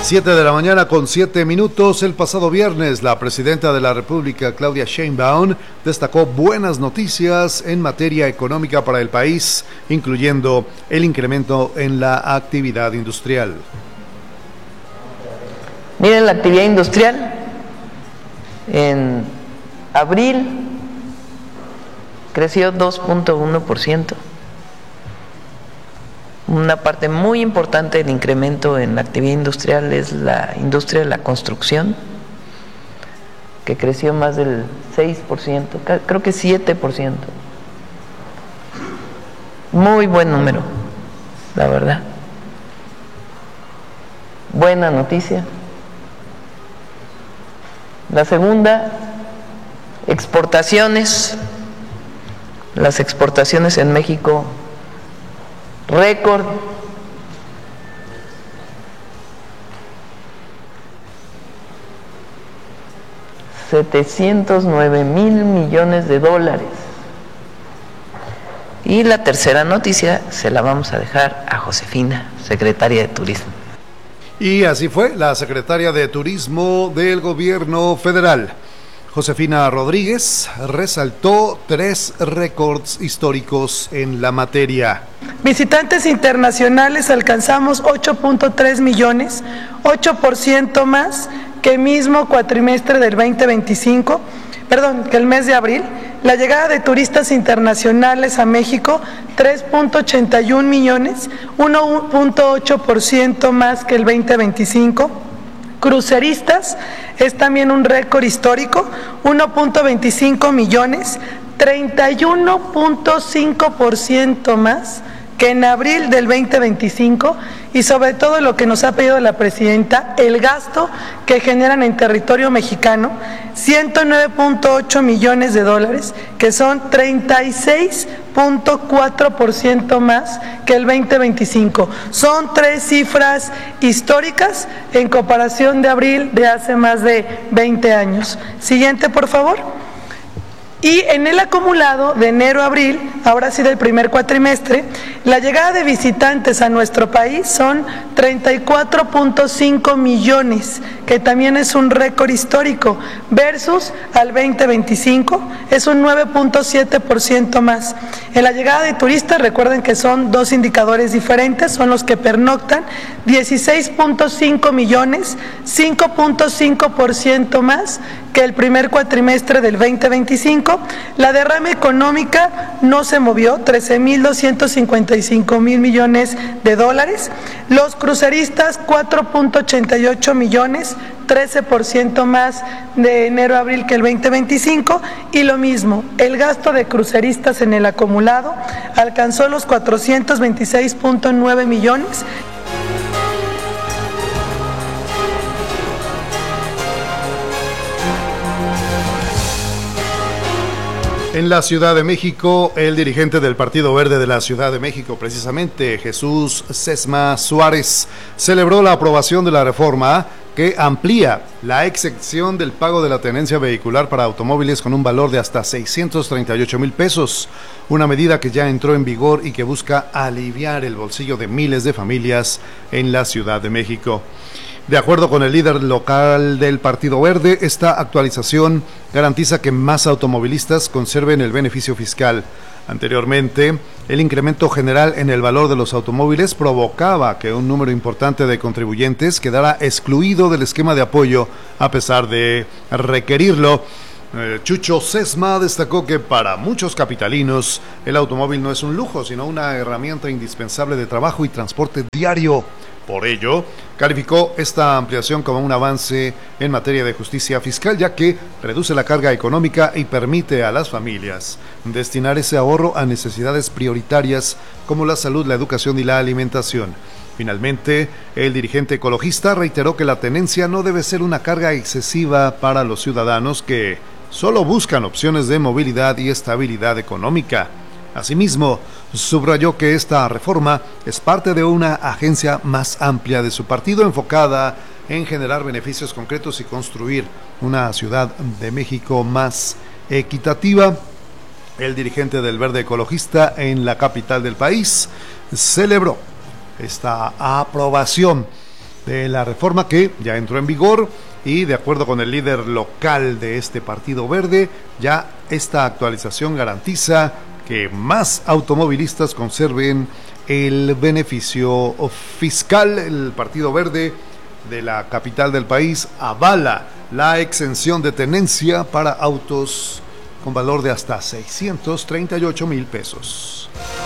7:07 a.m. El pasado viernes, la presidenta de la República, Claudia Sheinbaum, destacó buenas noticias en materia económica para el país, incluyendo el incremento en la actividad industrial. Miren, la actividad industrial en abril creció 2.1%. Una parte muy importante del incremento en la actividad industrial es la industria de la construcción, que creció más del 6%, creo que 7%. Muy buen número, la verdad. Buena noticia. La segunda, exportaciones. Las exportaciones en México, récord. $709 mil millones. Y la tercera noticia se la vamos a dejar a Josefina, secretaria de Turismo. Y así fue, la secretaria de Turismo del Gobierno Federal, Josefina Rodríguez, resaltó 3 récords históricos en la materia. Visitantes internacionales alcanzamos 8.3 millones, 8% más que el mismo cuatrimestre del 2025, que el mes de abril. La llegada de turistas internacionales a México, 3.81 millones, 1.8% más que el 2025. Cruceristas, es también un récord histórico, 1.25 millones, 31.5% más que en abril del 2025, y sobre todo lo que nos ha pedido la presidenta, el gasto que generan en territorio mexicano, $109.8 millones, que son 36.4% más que el 2025. Son 3 cifras históricas en comparación de abril de hace más de 20 años. Siguiente, por favor. Y en el acumulado de enero a abril, ahora sí del primer cuatrimestre, la llegada de visitantes a nuestro país son 34.5 millones, que también es un récord histórico, versus al 2025, es un 9.7% más. En la llegada de turistas, recuerden que son 2 indicadores diferentes, son los que pernoctan, 16.5 millones, 5.5% más que el primer cuatrimestre del 2025. La derrama económica no se movió, 13.255 mil millones de dólares. Los cruceristas, 4.88 millones, 13% más de enero a abril que el 2025. Y lo mismo, el gasto de cruceristas en el acumulado alcanzó los 426.9 millones. En la Ciudad de México, el dirigente del Partido Verde de la Ciudad de México, precisamente Jesús Sesma Suárez, celebró la aprobación de la reforma que amplía la exención del pago de la tenencia vehicular para automóviles con un valor de hasta 638 mil pesos, una medida que ya entró en vigor y que busca aliviar el bolsillo de miles de familias en la Ciudad de México. De acuerdo con el líder local del Partido Verde, esta actualización garantiza que más automovilistas conserven el beneficio fiscal. Anteriormente, el incremento general en el valor de los automóviles provocaba que un número importante de contribuyentes quedara excluido del esquema de apoyo, a pesar de requerirlo. Chucho Sesma destacó que para muchos capitalinos el automóvil no es un lujo, sino una herramienta indispensable de trabajo y transporte diario. Por ello, calificó esta ampliación como un avance en materia de justicia fiscal, ya que reduce la carga económica y permite a las familias destinar ese ahorro a necesidades prioritarias como la salud, la educación y la alimentación. Finalmente, el dirigente ecologista reiteró que la tenencia no debe ser una carga excesiva para los ciudadanos que solo buscan opciones de movilidad y estabilidad económica. Asimismo, subrayó que esta reforma es parte de una agencia más amplia de su partido enfocada en generar beneficios concretos y construir una Ciudad de México más equitativa. El dirigente del Verde Ecologista en la capital del país celebró esta aprobación de la reforma que ya entró en vigor y de acuerdo con el líder local de este Partido Verde, ya esta actualización garantiza que más automovilistas conserven el beneficio fiscal. El Partido Verde de la capital del país avala la exención de tenencia para autos con valor de hasta 638,000 pesos.